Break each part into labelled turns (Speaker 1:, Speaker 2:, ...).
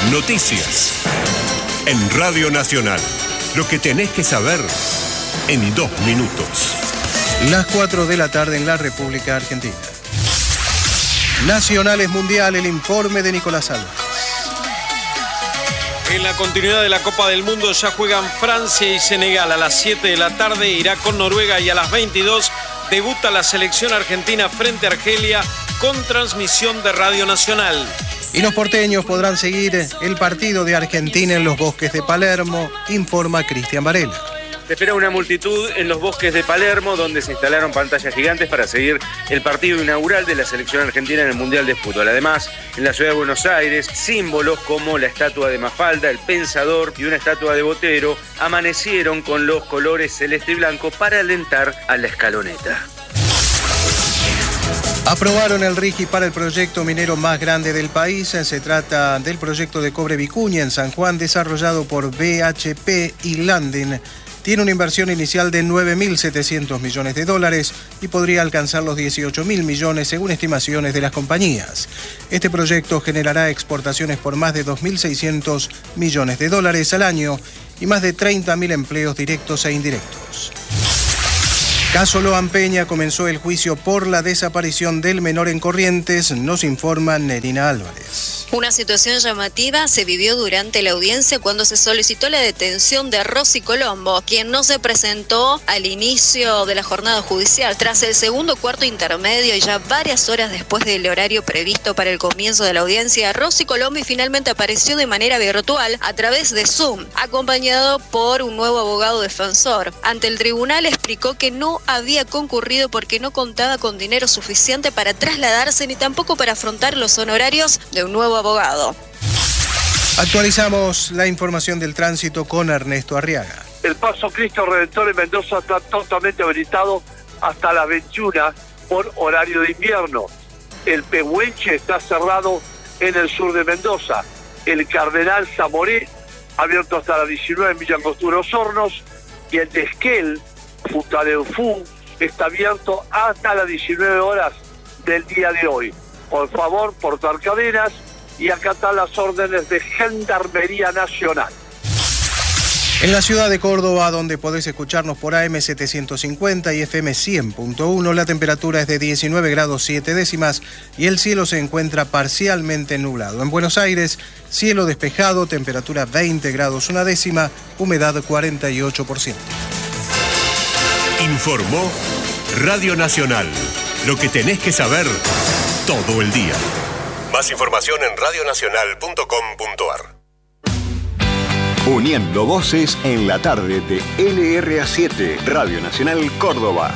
Speaker 1: Noticias. En Radio Nacional. Lo que tenés que saber en 2 minutos.
Speaker 2: Las 4 de la tarde en la República Argentina. Nacionales Mundial, el informe de Nicolás Álvarez.
Speaker 3: En la continuidad de la Copa del Mundo ya juegan Francia y Senegal. A las 7 de la tarde irá con Noruega y a las 22 debuta la selección argentina frente a Argelia con transmisión de Radio Nacional.
Speaker 2: Y los porteños podrán seguir el partido de Argentina en los bosques de Palermo, informa Cristian Varela.
Speaker 4: Se espera una multitud en los bosques de Palermo, donde se instalaron pantallas gigantes para seguir el partido inaugural de la selección argentina en el Mundial de Fútbol. Además, en la ciudad de Buenos Aires, símbolos como la estatua de Mafalda, el Pensador y una estatua de Botero amanecieron con los colores celeste y blanco para alentar a la escaloneta.
Speaker 2: Aprobaron el RIGI para el proyecto minero más grande del país. Se trata del proyecto de Cobre Vicuña en San Juan, desarrollado por BHP y Landen. Tiene una inversión inicial de $9.700 millones y podría alcanzar los $18.000 millones según estimaciones de las compañías. Este proyecto generará exportaciones por más de $2.600 millones al año y más de 30.000 empleos directos e indirectos. Caso Loan Peña, comenzó el juicio por la desaparición del menor en Corrientes, nos informa Nerina Álvarez.
Speaker 5: Una situación llamativa se vivió durante la audiencia cuando se solicitó la detención de Rosy Colombo, quien no se presentó al inicio de la jornada judicial. Tras el segundo cuarto intermedio y ya varias horas después del horario previsto para el comienzo de la audiencia, Rosy Colombo finalmente apareció de manera virtual a través de Zoom, acompañado por un nuevo abogado defensor. Ante el tribunal explicó que no había concurrido porque no contaba con dinero suficiente para trasladarse ni tampoco para afrontar los honorarios de un nuevo abogado.
Speaker 2: Actualizamos la información del tránsito con Ernesto Arriaga.
Speaker 6: El paso Cristo Redentor en Mendoza está totalmente habilitado hasta las 21 por horario de invierno. El Pehuenche está cerrado en el sur de Mendoza. El Cardenal Zamoré abierto hasta las 19 en Villa Angostura Hornos. Y el de Esquel, Futaleufú, está abierto hasta las 19 horas del día de hoy. Por favor, portar cadenas y acatar las órdenes de Gendarmería Nacional.
Speaker 2: En la ciudad de Córdoba, donde podés escucharnos por AM 750 y FM 100.1, la temperatura es de 19 grados 7 décimas y el cielo se encuentra parcialmente nublado. En Buenos Aires, cielo despejado, temperatura 20 grados 1 décima, humedad 48%.
Speaker 1: Informó Radio Nacional. Lo que tenés que saber todo el día. Más información en radionacional.com.ar.
Speaker 7: Uniendo voces en la tarde de LRA7, Radio Nacional Córdoba.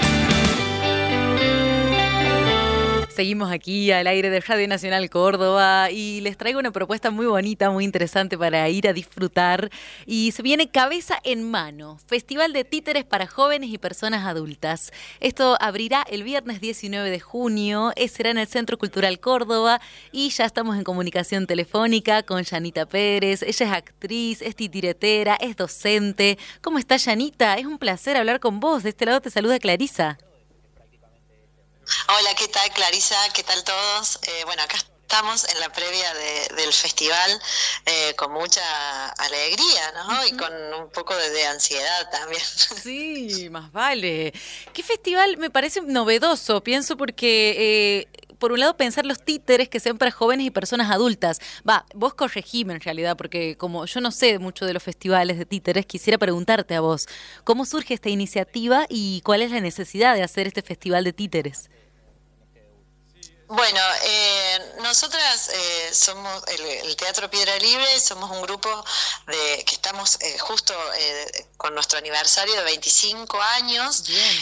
Speaker 8: Seguimos aquí al aire de Radio Nacional Córdoba y les traigo una propuesta muy bonita, muy interesante para ir a disfrutar. Y se viene Cabeza en Mano, Festival de Títeres para jóvenes y personas adultas. Esto abrirá el viernes 19 de junio, será en el Centro Cultural Córdoba y ya estamos en comunicación telefónica con Yanita Pérez. Ella es actriz, es titiretera, es docente. ¿Cómo está, Yanita? Es un placer hablar con vos. De este lado te saluda Clarisa.
Speaker 9: Hola, ¿qué tal, Clarisa? ¿Qué tal todos? Bueno, acá estamos en la previa del festival con mucha alegría, ¿no? Y con un poco de ansiedad también.
Speaker 8: Sí, más vale. ¿Qué festival? Me parece novedoso, pienso, porque por un lado pensar los títeres que sean para jóvenes y personas adultas. Vos corregime en realidad, porque como yo no sé mucho de los festivales de títeres, quisiera preguntarte a vos, ¿cómo surge esta iniciativa y cuál es la necesidad de hacer este festival de títeres?
Speaker 9: Bueno, nosotras somos el Teatro Piedra Libre, somos un grupo que estamos justo con nuestro aniversario de 25 años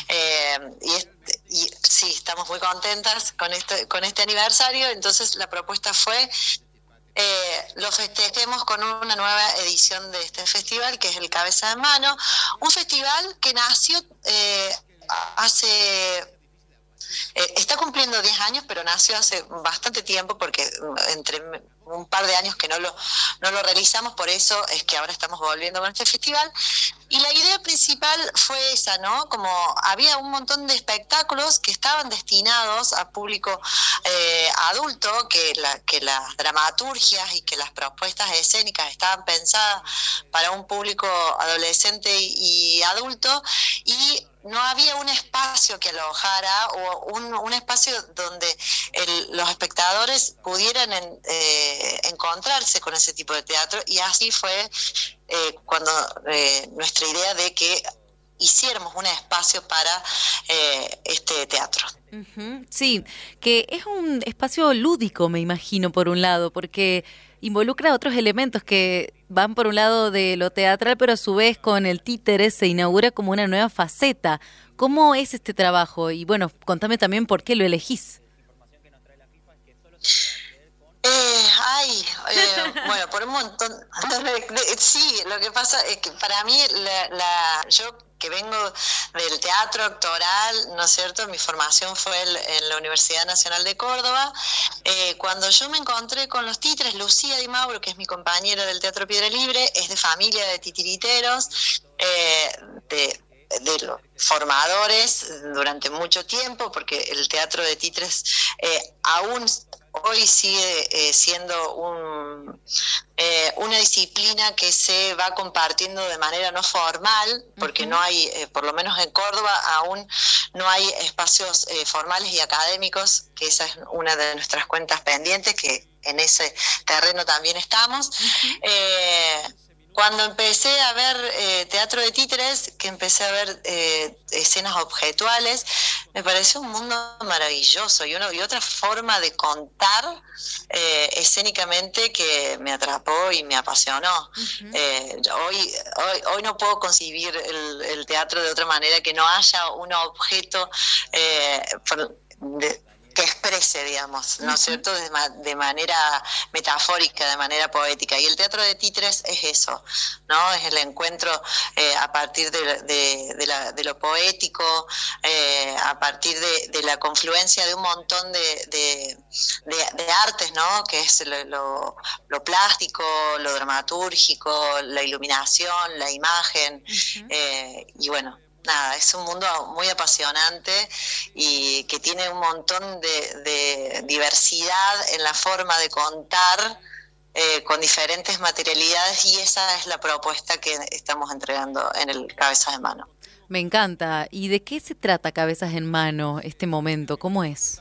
Speaker 9: y sí, estamos muy contentas con este aniversario. Entonces la propuesta fue lo festejemos con una nueva edición de este festival, que es el Cabeza de Mano, un festival que nació está cumpliendo 10 años, pero nació hace bastante tiempo porque entre un par de años que no lo realizamos, por eso es que ahora estamos volviendo con este festival. Y la idea principal fue esa, ¿no? Como había un montón de espectáculos que estaban destinados a público adulto, que las dramaturgias y que las propuestas escénicas estaban pensadas para un público adolescente y adulto, y no había un espacio que alojara o un espacio donde los espectadores pudieran encontrarse con ese tipo de teatro, y así fue cuando nuestra idea de que hiciéramos un espacio para este teatro.
Speaker 8: Sí, que es un espacio lúdico, me imagino, por un lado, porque involucra otros elementos que van por un lado de lo teatral, pero a su vez con el títere se inaugura como una nueva faceta. ¿Cómo es este trabajo? Y bueno, contame también por qué lo elegís.
Speaker 9: Bueno, por un montón. Sí, lo que pasa es que para mí, yo que vengo del teatro actoral, ¿no es cierto? Mi formación fue en la Universidad Nacional de Córdoba. Cuando yo me encontré con los títeres, Lucía Di Mauro, que es mi compañera del Teatro Piedra Libre, es de familia de titiriteros, de los formadores durante mucho tiempo, porque el teatro de títeres aún hoy sigue siendo una disciplina que se va compartiendo de manera no formal, porque no hay, por lo menos en Córdoba, aún no hay espacios formales y académicos, que esa es una de nuestras cuentas pendientes, que en ese terreno también estamos. Cuando empecé a ver teatro de títeres, que empecé a ver escenas objetuales, me pareció un mundo maravilloso y otra forma de contar escénicamente que me atrapó y me apasionó. Hoy no puedo concebir el teatro de otra manera que no haya un objeto que exprese, digamos, ¿no es cierto?, de manera metafórica, de manera poética. Y el teatro de títeres es eso, ¿no? Es el encuentro a partir de lo poético, a partir de la confluencia de un montón de artes, ¿no? Que es lo plástico, lo dramatúrgico, la iluminación, la imagen, y bueno, nada, es un mundo muy apasionante y que tiene un montón de diversidad en la forma de contar, con diferentes materialidades, y esa es la propuesta que estamos entregando en el Cabezas en Mano.
Speaker 8: Me encanta. ¿Y de qué se trata Cabezas en Mano este momento? ¿Cómo es?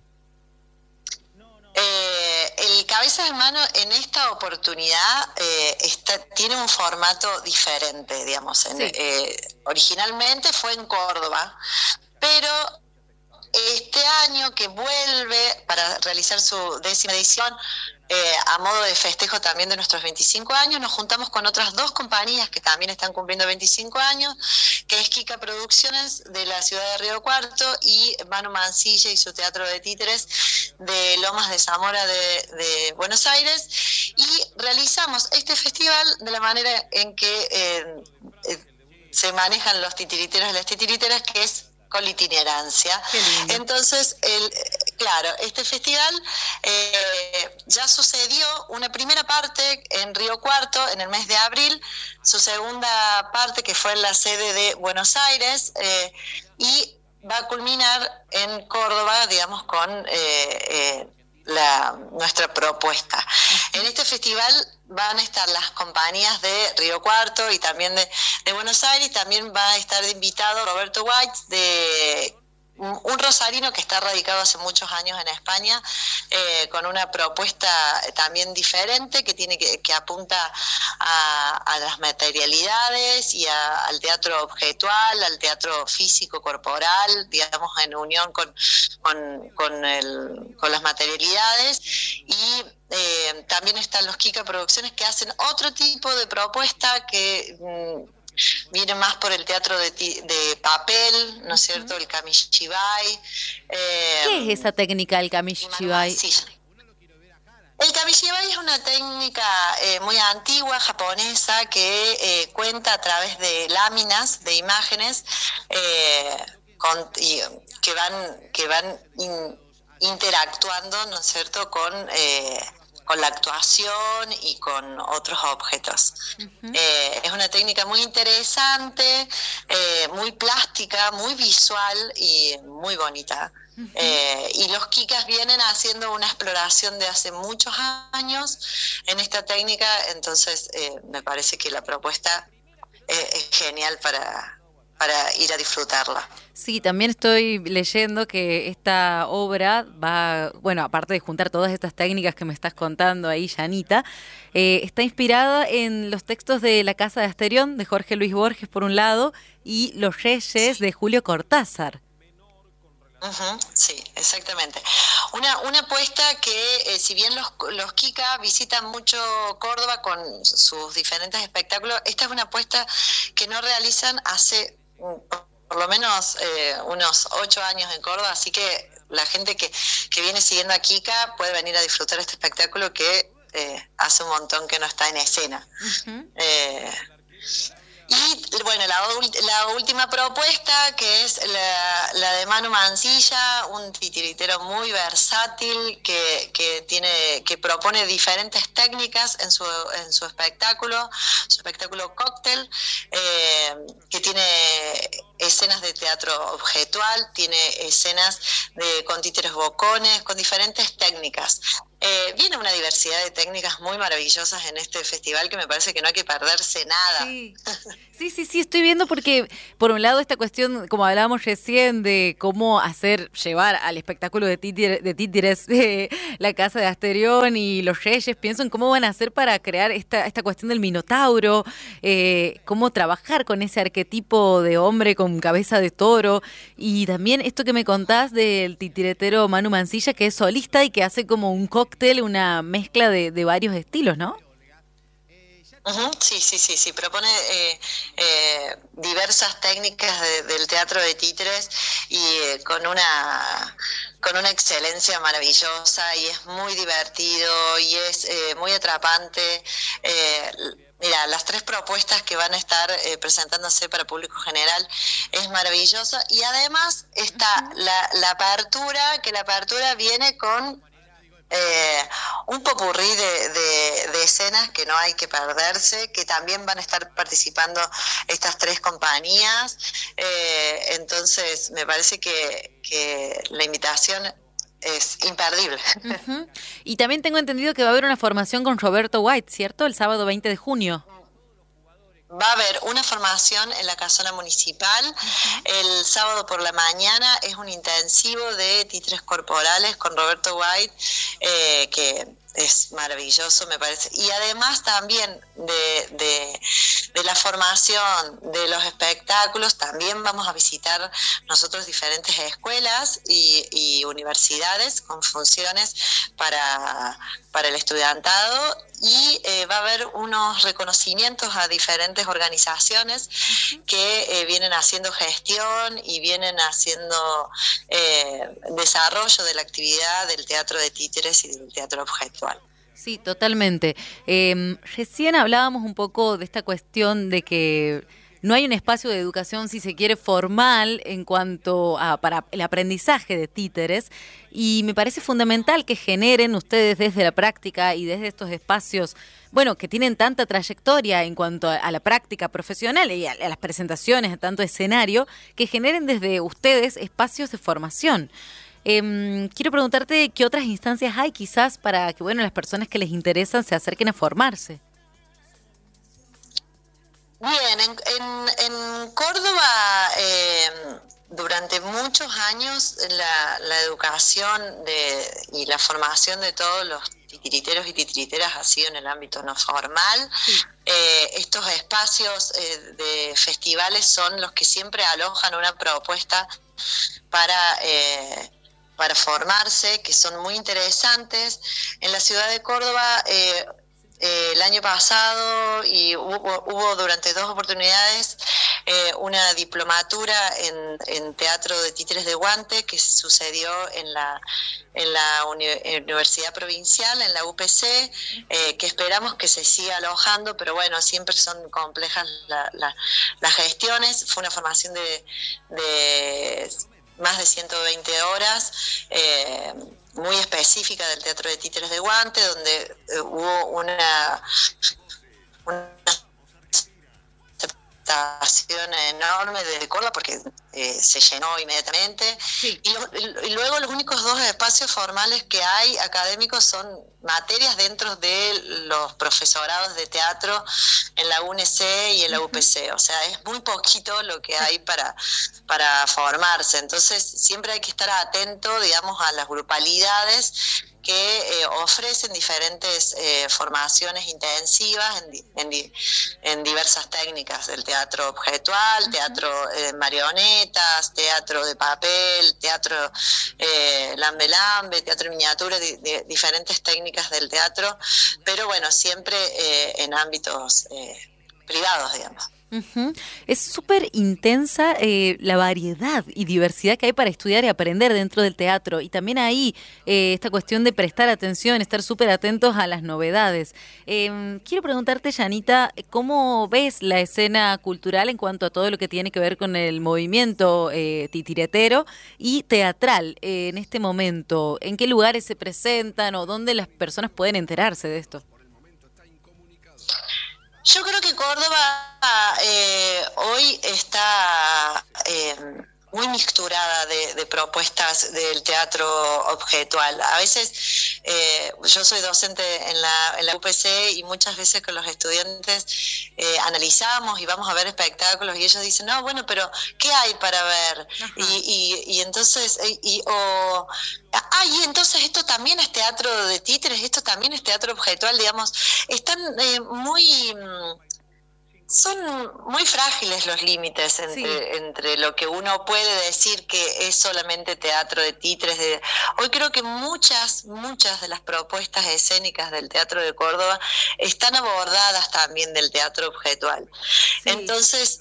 Speaker 9: El Cabezas en Mano en esta oportunidad tiene un formato diferente, digamos. Originalmente fue en Córdoba, pero este año que vuelve para realizar su 10ª edición, a modo de festejo también de nuestros 25 años, nos juntamos con otras 2 compañías que también están cumpliendo 25 años, que es Kika Producciones de la ciudad de Río Cuarto y Manu Mancilla y su teatro de títeres de Lomas de Zamora de Buenos Aires, y realizamos este festival de la manera en que se manejan los titiriteros y las titiriteras, que es con la itinerancia. Entonces, este festival ya sucedió una primera parte en Río Cuarto en el mes de abril, su segunda parte, que fue en la sede de Buenos Aires, y va a culminar en Córdoba, digamos, con nuestra propuesta. En este festival van a estar las compañías de Río Cuarto y también de Buenos Aires. También va a estar de invitado Roberto White, un rosarino que está radicado hace muchos años en España, con una propuesta también diferente que apunta a las materialidades y al teatro objetual, al teatro físico corporal, digamos, en unión con las materialidades. Y también están los Kika Producciones, que hacen otro tipo de propuesta que viene más por el teatro de papel, ¿no es cierto?, el kamishibai.
Speaker 8: ¿Qué es esa técnica, el kamishibai?
Speaker 9: El kamishibai es una técnica muy antigua, japonesa, que cuenta a través de láminas, de imágenes, que van interactuando, ¿no es cierto?, con la actuación y con otros objetos. Es una técnica muy interesante, muy plástica, muy visual y muy bonita. Y los Kikas vienen haciendo una exploración de hace muchos años en esta técnica, entonces me parece que la propuesta es genial para ir a disfrutarla.
Speaker 8: Sí, también estoy leyendo que esta obra va, bueno, aparte de juntar todas estas técnicas que me estás contando ahí, Yanita, está inspirada en los textos de La Casa de Asterión, de Jorge Luis Borges, por un lado, y Los Reyes, de Julio Cortázar.
Speaker 9: Sí, exactamente. Una apuesta que, si bien los Kika visitan mucho Córdoba con sus diferentes espectáculos, esta es una apuesta que no realizan hace por lo menos unos 8 años en Córdoba, así que la gente que viene siguiendo a Kika puede venir a disfrutar este espectáculo que hace un montón que no está en escena. Y bueno, la última propuesta, que es la de Manu Mancilla, un titiritero muy versátil que propone diferentes técnicas en su espectáculo Cóctel, que tiene escenas de teatro objetual, tiene escenas con títeres bocones, con diferentes técnicas. Viene una diversidad de técnicas muy maravillosas en este festival que me parece que no hay que perderse nada.
Speaker 8: Sí, estoy viendo porque, por un lado, esta cuestión, como hablábamos recién, de cómo llevar al espectáculo de títeres La Casa de Asterión y Los Reyes, pienso en cómo van a hacer para crear esta cuestión del Minotauro, cómo trabajar con ese arquetipo de hombre con cabeza de toro, y también esto que me contás del titiretero Manu Mancilla, que es solista y que hace como un cóctel, una mezcla de varios estilos, ¿no?
Speaker 9: Sí, propone diversas técnicas del teatro de títeres y con una excelencia maravillosa, y es muy divertido y es muy atrapante. Mira, las 3 propuestas que van a estar presentándose para público general es maravillosa, y además está la apertura, que la apertura viene con un popurrí de escenas que no hay que perderse, que también van a estar participando estas 3 compañías, entonces me parece que la invitación es imperdible.
Speaker 8: Y también tengo entendido que va a haber una formación con Roberto White, ¿cierto? El sábado 20 de junio.
Speaker 9: Va a haber una formación en la casona municipal. El sábado por la mañana es un intensivo de títeres corporales con Roberto White, que es maravilloso, me parece. Y además también de la formación de los espectáculos, también vamos a visitar nosotros diferentes escuelas y universidades con funciones para el estudiantado, y va a haber unos reconocimientos a diferentes organizaciones que vienen haciendo gestión y vienen haciendo desarrollo de la actividad del teatro de títeres y del teatro objetual.
Speaker 8: Sí, totalmente. Recién hablábamos un poco de esta cuestión de que no hay un espacio de educación, si se quiere, formal en cuanto a para el aprendizaje de títeres, y me parece fundamental que generen ustedes desde la práctica y desde estos espacios, bueno, que tienen tanta trayectoria en cuanto a la práctica profesional y a las presentaciones, a tanto escenario, que generen desde ustedes espacios de formación. Quiero preguntarte qué otras instancias hay quizás para que, bueno, las personas que les interesan se acerquen a formarse.
Speaker 9: Bien, en Córdoba durante muchos años la educación y la formación de todos los titiriteros y titiriteras ha sido en el ámbito no formal. Estos espacios de festivales son los que siempre alojan una propuesta para formarse, que son muy interesantes. En la ciudad de Córdoba el año pasado y hubo durante 2 oportunidades una diplomatura en teatro de títeres de Guante, que sucedió en la Universidad Provincial, en la UPC, que esperamos que se siga alojando, pero bueno, siempre son complejas las gestiones. Fue una formación de más de 120 horas, muy específica del Teatro de Títeres de Guante, donde hubo una aceptación enorme desde Córdoba porque se llenó inmediatamente.
Speaker 8: Sí.
Speaker 9: Y luego los únicos 2 espacios formales que hay académicos son materias dentro de los profesorados de teatro en la UNC y en la UPC. O sea, es muy poquito lo que hay para formarse. Entonces, siempre hay que estar atento, digamos, a las grupalidades que ofrecen diferentes formaciones intensivas en diversas técnicas del teatro objetual, teatro marionetas, teatro de papel, teatro lambe-lambe, teatro en miniatura, diferentes técnicas del teatro, pero bueno, siempre en ámbitos privados, digamos.
Speaker 8: Uh-huh. Es súper intensa la variedad y diversidad que hay para estudiar y aprender dentro del teatro, y también ahí esta cuestión de prestar atención, estar súper atentos a las novedades. Quiero preguntarte, Yanita, ¿cómo ves la escena cultural en cuanto a todo lo que tiene que ver con el movimiento titiretero y teatral en este momento? ¿En qué lugares se presentan o dónde las personas pueden enterarse de esto?
Speaker 9: Yo creo que Córdoba hoy está muy mixturada de propuestas del teatro objetual. A veces yo soy docente en la UPC y muchas veces con los estudiantes analizamos y vamos a ver espectáculos y ellos dicen, no, bueno, pero ¿qué hay para ver? Y entonces, y entonces esto también es teatro de títeres, esto también es teatro objetual, digamos, están son muy frágiles los límites entre lo que uno puede decir que es solamente teatro de títeres. Hoy creo que muchas de las propuestas escénicas del Teatro de Córdoba están abordadas también del teatro objetual. Sí. Entonces,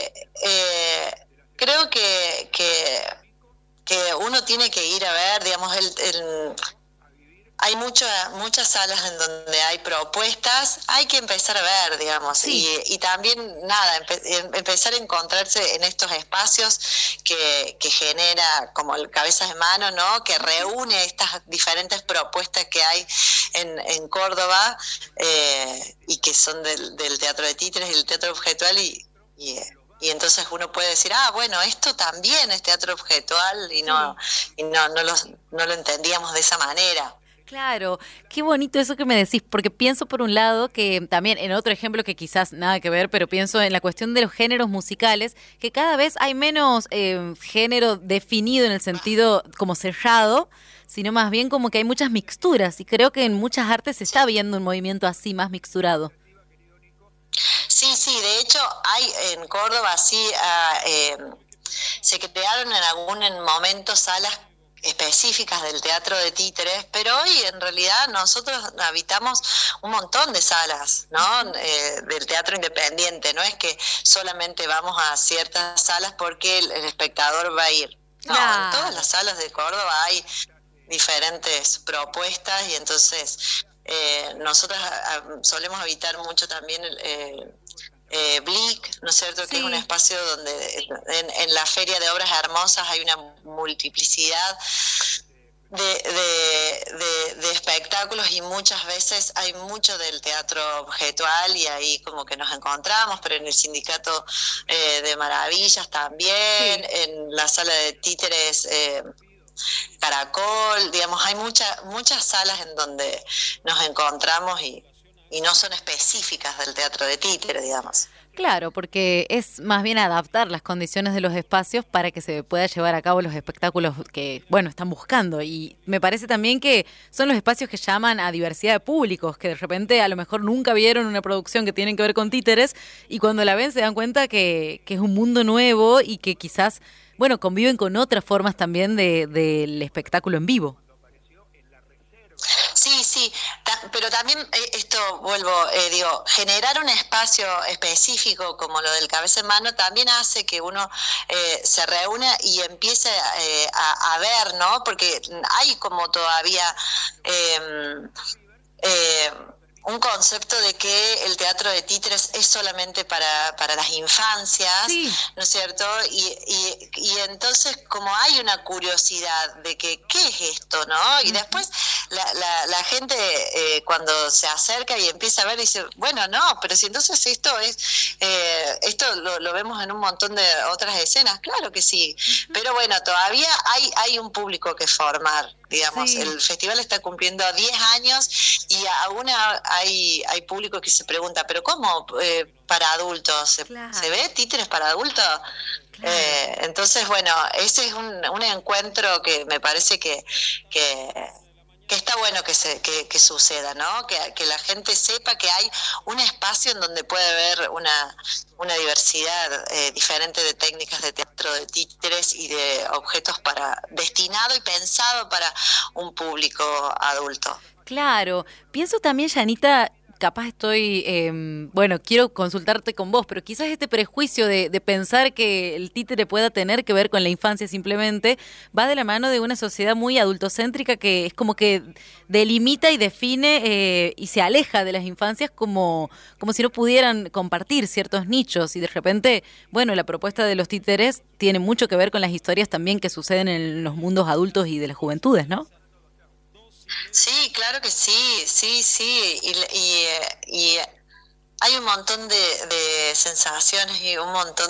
Speaker 9: creo que uno tiene que ir a ver, digamos, hay muchas salas en donde hay propuestas, hay que empezar a ver, digamos, sí. y también, empezar a encontrarse en estos espacios que genera como el Cabezas de Mano, ¿no? Que reúne estas diferentes propuestas que hay en Córdoba y que son del teatro de títeres y el teatro objetual y entonces uno puede decir, bueno, esto también es teatro objetual y no lo entendíamos de esa manera.
Speaker 8: Claro, qué bonito eso que me decís, porque pienso por un lado que también en otro ejemplo que quizás nada que ver, pero pienso en la cuestión de los géneros musicales, que cada vez hay menos género definido en el sentido como cerrado, sino más bien como que hay muchas mixturas, y creo que en muchas artes se está viendo un movimiento así más mixturado.
Speaker 9: Sí, de hecho hay en Córdoba se crearon en algún momento salas específicas del teatro de títeres, pero hoy en realidad nosotros habitamos un montón de salas, ¿no? Del teatro independiente, no es que solamente vamos a ciertas salas porque el espectador va a ir. No, en todas las salas de Córdoba hay diferentes propuestas y entonces nosotros solemos habitar mucho también Blick, ¿no es cierto? Sí. Que es un espacio donde en la Feria de Obras Hermosas hay una multiplicidad de espectáculos y muchas veces hay mucho del teatro objetual y ahí como que nos encontramos, pero en el Sindicato de Maravillas también, en la sala de títeres Caracol, digamos, hay muchas salas en donde nos encontramos y no son específicas del teatro de títere, digamos.
Speaker 8: Claro, porque es más bien adaptar las condiciones de los espacios para que se pueda llevar a cabo los espectáculos que, están buscando. Y me parece también que son los espacios que llaman a diversidad de públicos, que de repente a lo mejor nunca vieron una producción que tiene que ver con títeres y cuando la ven se dan cuenta que es un mundo nuevo y que quizás, conviven con otras formas también del espectáculo en vivo.
Speaker 9: Sí, pero también generar un espacio específico como lo del Cabeza en Mano también hace que uno se reúna y empiece a ver, ¿no? Porque hay como todavía un concepto de que el teatro de títeres es solamente para las infancias, ¿no es cierto? Y entonces como hay una curiosidad de que ¿qué es esto, no? Y después la gente cuando se acerca y empieza a ver dice, bueno, no, pero si entonces esto lo vemos en un montón de otras escenas, claro que sí, pero bueno, todavía hay un público que formar, digamos, el festival está cumpliendo 10 años y aún hay público que se pregunta, pero ¿cómo para adultos? ¿Se ve títeres para adultos? Claro. Entonces, bueno, ese es un encuentro que me parece que está bueno que suceda, ¿no? Que la gente sepa que hay un espacio en donde puede haber una diversidad diferente de técnicas de teatro de títeres y de objetos destinado y pensado para un público adulto.
Speaker 8: Claro, pienso también, Yanita, capaz estoy, quiero consultarte con vos, pero quizás este prejuicio de pensar que el títere pueda tener que ver con la infancia simplemente va de la mano de una sociedad muy adultocéntrica que es como que delimita y define y se aleja de las infancias como si no pudieran compartir ciertos nichos y de repente, bueno, la propuesta de los títeres tiene mucho que ver con las historias también que suceden en los mundos adultos y de las juventudes, ¿no?
Speaker 9: Sí, claro que sí. Y hay un montón de sensaciones y un montón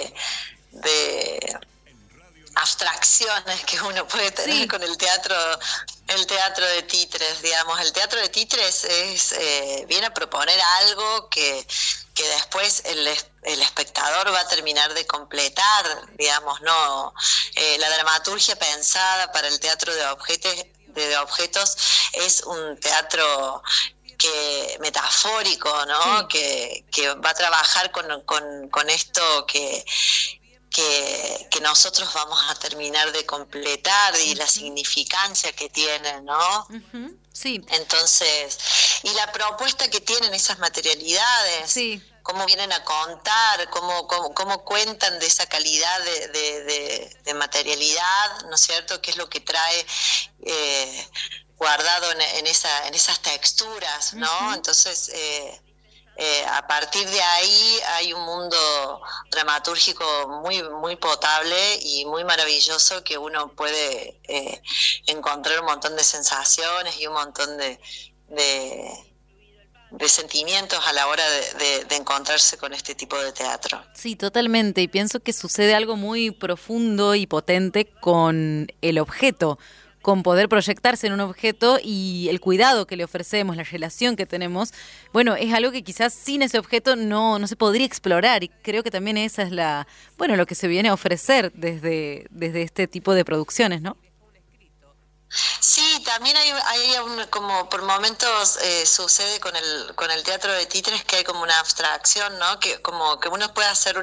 Speaker 9: de abstracciones que uno puede tener con el teatro de títeres, digamos. El teatro de títeres viene a proponer algo que después el espectador va a terminar de completar, digamos, no la dramaturgia pensada para el teatro de objetos es un teatro metafórico, ¿no? Que va a trabajar con esto que nosotros vamos a terminar de completar y la significancia que tiene, ¿no?
Speaker 8: Sí.
Speaker 9: Entonces, y la propuesta que tienen esas materialidades, cómo vienen a contar, cómo cuentan de esa calidad de materialidad, ¿no es cierto? ¿Qué es lo que trae guardado en esas texturas, ¿no? Entonces, a partir de ahí hay un mundo dramatúrgico muy, muy potable y muy maravilloso que uno puede encontrar un montón de sensaciones y un montón de sentimientos a la hora de encontrarse con este tipo de teatro.
Speaker 8: Sí, totalmente, y pienso que sucede algo muy profundo y potente con el objeto, con poder proyectarse en un objeto y el cuidado que le ofrecemos, la relación que tenemos, bueno, es algo que quizás sin ese objeto no se podría explorar y creo que también esa es lo que se viene a ofrecer desde este tipo de producciones, ¿no?
Speaker 9: Sí, también hay como por momentos sucede con el teatro de títeres que hay como una abstracción, ¿no? Que como que uno puede hacer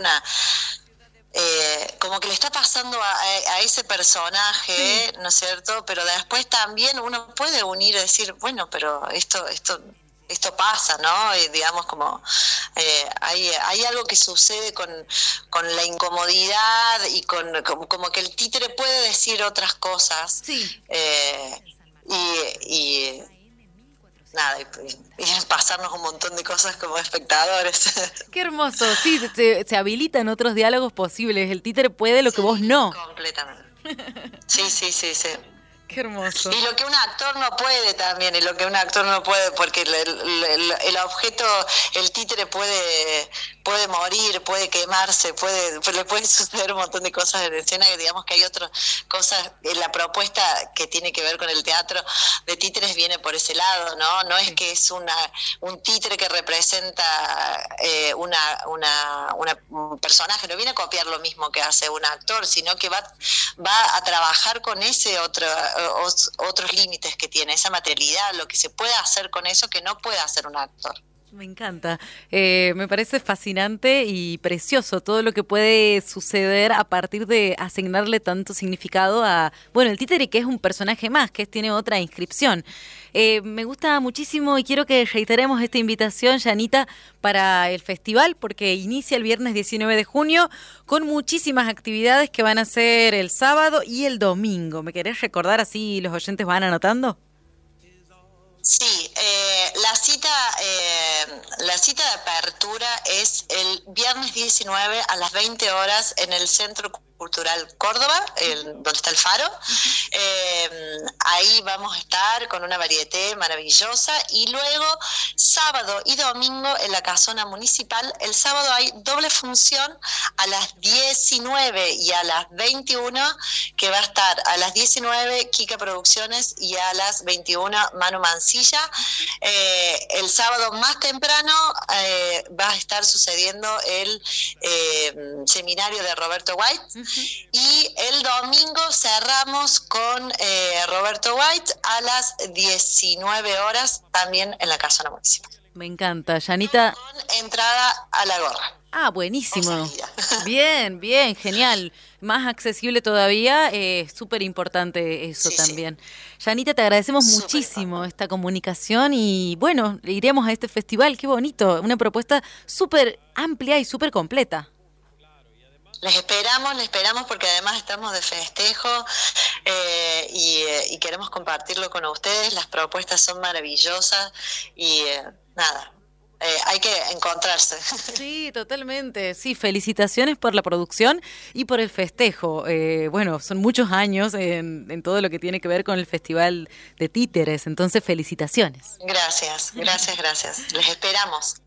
Speaker 9: como que le está pasando a ese personaje, ¿no es cierto? Pero después también uno puede unir y decir, bueno, pero esto pasa, ¿no? Y digamos como hay algo que sucede con la incomodidad y como que el títere puede decir otras cosas. Sí. Y nada, y pasarnos un montón de cosas como espectadores.
Speaker 8: Qué hermoso, sí, se habilitan otros diálogos posibles, el títere puede lo que vos no.
Speaker 9: Completamente. Sí.
Speaker 8: Qué hermoso.
Speaker 9: Y lo que un actor no puede también, porque el objeto, el títere puede morir, puede quemarse, le puede suceder un montón de cosas en escena, que digamos que hay otras cosas, la propuesta que tiene que ver con el teatro de títeres viene por ese lado, ¿no? No es que es un títere que representa un personaje, no viene a copiar lo mismo que hace un actor, sino que va a trabajar con ese otros límites que tiene, esa materialidad, lo que se puede hacer con eso que no puede hacer un actor.
Speaker 8: Me encanta, me parece fascinante y precioso todo lo que puede suceder a partir de asignarle tanto significado el títere, que es un personaje más, que tiene otra inscripción. Me gusta muchísimo y quiero que reiteremos esta invitación, Yanita, para el festival, porque inicia el viernes 19 de junio con muchísimas actividades que van a ser el sábado y el domingo. ¿Me querés recordar así los oyentes van anotando?
Speaker 9: Sí, la cita de apertura es el viernes 19 a las 20 horas en el Centro Cultural Córdoba, donde está el Faro. Ahí vamos a estar con una varieté maravillosa, y luego sábado y domingo en la Casona Municipal. El sábado hay doble función a las 19 y a las 21, que va a estar a las 19 Kika Producciones y a las 21 Manu Mancilla. El sábado más temprano va a estar sucediendo el seminario de Roberto White, y el domingo cerramos con Roberto White a las 19 horas también en la Casona Municipal.
Speaker 8: Me encanta, Yanita.
Speaker 9: Con entrada a la gorra.
Speaker 8: Ah, buenísimo. Bien, bien, genial. Más accesible todavía, súper importante eso también. Sí. Yanita, te agradecemos muchísimo esta comunicación y bueno, iremos a este festival, qué bonito, una propuesta súper amplia y súper completa.
Speaker 9: Les esperamos porque además estamos de festejo y queremos compartirlo con ustedes. Las propuestas son maravillosas y nada. Hay que encontrarse.
Speaker 8: Sí, totalmente. Sí, felicitaciones por la producción y por el festejo. Bueno, son muchos años en todo lo que tiene que ver con el Festival de Títeres, entonces felicitaciones.
Speaker 9: Gracias. Les esperamos.